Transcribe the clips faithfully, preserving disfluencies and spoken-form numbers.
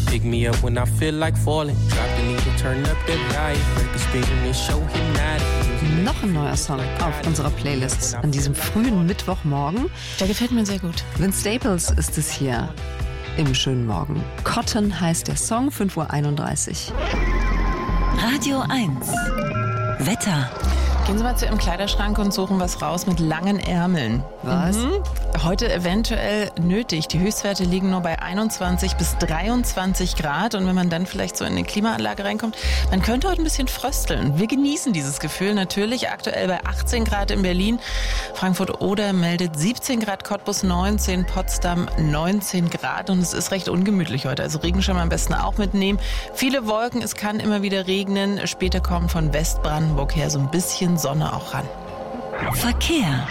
Pick me up when I feel like falling. Drop the needle, turn up the volume. Break the speed in this show hypnotic. Noch ein neuer Song auf unserer Playlist an diesem frühen Mittwochmorgen. Der gefällt mir sehr gut. Vince Staples ist es hier im schönen Morgen. Cotton heißt der Song, fünf Uhr einunddreißig. Radio eins. Wetter. Gehen Sie mal zu Ihrem Kleiderschrank und suchen was raus mit langen Ärmeln. Was? Mhm. Heute eventuell nötig. Die Höchstwerte liegen nur bei einundzwanzig bis dreiundzwanzig Grad. Und wenn man dann vielleicht so in eine Klimaanlage reinkommt, man könnte heute ein bisschen frösteln. Wir genießen dieses Gefühl natürlich. Aktuell bei achtzehn Grad in Berlin. Frankfurt-Oder meldet siebzehn Grad, Cottbus neunzehn, Potsdam neunzehn Grad. Und es ist recht ungemütlich heute. Also Regenschirm am besten auch mitnehmen. Viele Wolken, es kann immer wieder regnen. Später kommen von Westbrandenburg her so ein bisschen Sonne auch ran. Verkehr.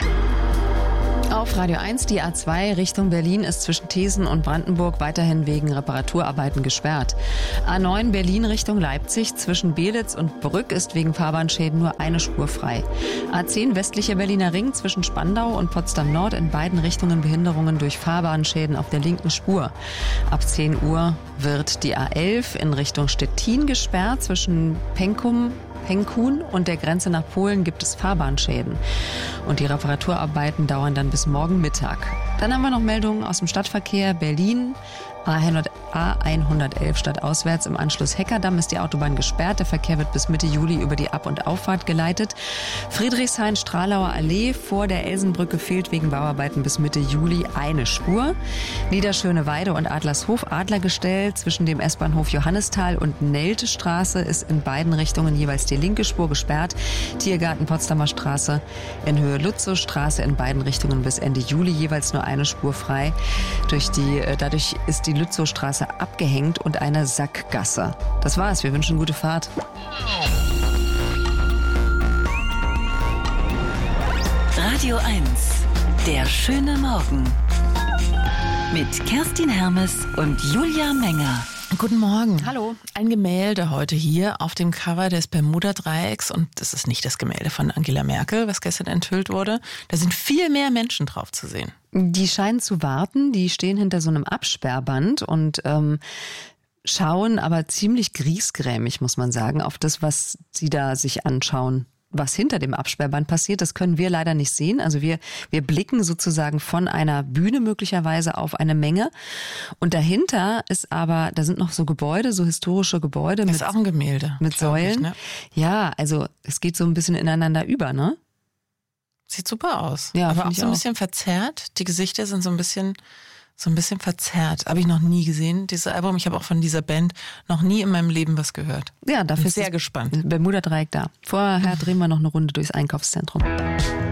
Auf Radio eins, die A zwei Richtung Berlin ist zwischen Thesen und Brandenburg weiterhin wegen Reparaturarbeiten gesperrt. A neun Berlin Richtung Leipzig zwischen Belitz und Brück ist wegen Fahrbahnschäden nur eine Spur frei. A zehn westlicher Berliner Ring zwischen Spandau und Potsdam Nord in beiden Richtungen Behinderungen durch Fahrbahnschäden auf der linken Spur. Ab zehn Uhr wird die A elf in Richtung Stettin gesperrt. Zwischen Penkum Penkun und der Grenze nach Polen gibt es Fahrbahnschäden. Und die Reparaturarbeiten dauern dann bis morgen Mittag. Dann haben wir noch Meldungen aus dem Stadtverkehr. Berlin, A hundertelf stadtauswärts. Im Anschluss Heckerdamm ist die Autobahn gesperrt. Der Verkehr wird bis Mitte Juli über die Ab- und Auffahrt geleitet. Friedrichshain-Stralauer Allee vor der Elsenbrücke fehlt wegen Bauarbeiten bis Mitte Juli eine Spur. Niederschöneweide und Adlershof Adlergestell zwischen dem S-Bahnhof Johannisthal und Neltestraße ist in beiden Richtungen jeweils die linke Spur gesperrt. Tiergarten Potsdamer Straße in Höhe Lutzowstraße in beiden Richtungen bis Ende Juli jeweils nur eine Spur frei. Durch die, dadurch ist die Lützowstraße abgehängt und eine Sackgasse. Das war's. Wir wünschen gute Fahrt. Radio eins. Der schöne Morgen. Mit Kerstin Hermes und Julia Menger. Guten Morgen. Hallo. Ein Gemälde heute hier auf dem Cover des Bermuda-Dreiecks. Und das ist nicht das Gemälde von Angela Merkel, was gestern enthüllt wurde. Da sind viel mehr Menschen drauf zu sehen. Die scheinen zu warten. Die stehen hinter so einem Absperrband und ähm, schauen aber ziemlich griesgrämig, muss man sagen, auf das, was sie da sich anschauen. Was hinter dem Absperrband passiert, das können wir leider nicht sehen. Also wir, wir blicken sozusagen von einer Bühne möglicherweise auf eine Menge. Und dahinter ist aber, da sind noch so Gebäude, so historische Gebäude. Das mit, ist auch ein Gemälde. Mit Säulen. Ich, ne? Ja, also es geht so ein bisschen ineinander über, ne? Sieht super aus. Ja, aber auch so ein auch. bisschen verzerrt. Die Gesichter sind so ein bisschen... So ein bisschen verzerrt. Habe ich noch nie gesehen, dieses Album. Ich habe auch von dieser Band noch nie in meinem Leben was gehört. Ja, dafür Bin ist sehr das gespannt. Bermuda-Dreieck da. Vorher drehen wir noch eine Runde durchs Einkaufszentrum.